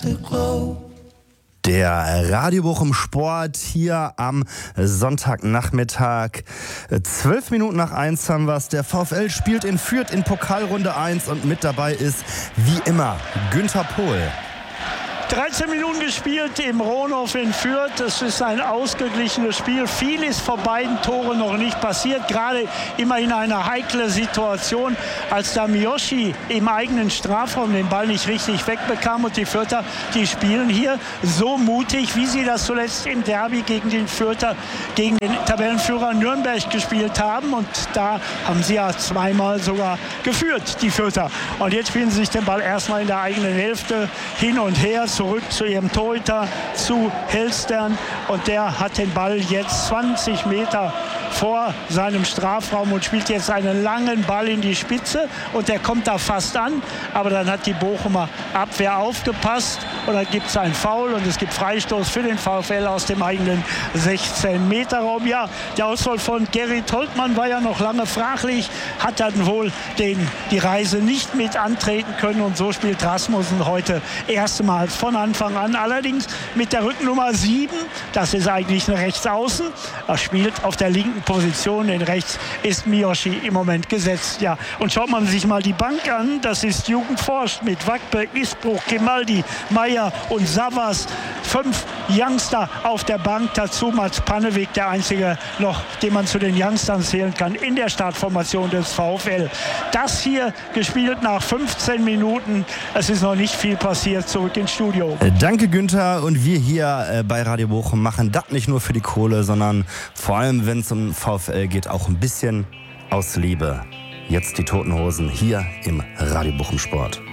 Der Radio Bochum Sport hier am Sonntagnachmittag. 12 Minuten nach 1 haben wir es. Der VfL spielt in Fürth in Pokalrunde 1 und mit dabei ist, wie immer, Günther Pohl. 13 Minuten gespielt im Rohnhof in Fürth. Es ist ein ausgeglichenes Spiel. Viel ist vor beiden Toren noch nicht passiert. Gerade immer in einer heiklen Situation, als da Miyoshi im eigenen Strafraum den Ball nicht richtig wegbekam. Und die Fürther, die spielen hier so mutig, wie sie das zuletzt im Derby gegen den Fürther, gegen den Tabellenführer Nürnberg gespielt haben. Und da haben sie ja zweimal sogar geführt, die Fürther. Und jetzt spielen sie sich den Ball erstmal in der eigenen Hälfte hin und her, zurück zu ihrem Torhüter, zu Hellstern, und der hat den Ball jetzt 20 Meter vor seinem Strafraum und spielt jetzt einen langen Ball in die Spitze, und der kommt da fast an, aber dann hat die Bochumer Abwehr aufgepasst und dann gibt es einen Foul und es gibt Freistoß für den VfL aus dem eigenen 16-Meter-Raum. Ja, der Ausfall von Gerrit Holtmann war ja noch lange fraglich, hat dann wohl die Reise nicht mit antreten können, und so spielt Rasmussen heute erstmals von Anfang an, allerdings mit der Rückennummer 7, das ist eigentlich eine Rechtsaußen, er spielt auf der linken Position, in rechts ist Miyoshi im Moment gesetzt. Ja, und schaut man sich mal die Bank an, das ist Jugendforst mit Wakpe, Isbruch, Grimaldi, Meyer und Savas. 5 Youngster auf der Bank, dazu Mats Pannewig, der einzige noch, den man zu den Youngstern zählen kann in der Startformation des VfL. Das hier gespielt nach 15 Minuten. Es ist noch nicht viel passiert. Zurück ins Studio. Danke, Günther. Und wir hier bei Radio Bochum machen das nicht nur für die Kohle, sondern vor allem, wenn es um VfL geht, auch ein bisschen aus Liebe. Jetzt die Toten Hosen hier im Radio Bochum Sport.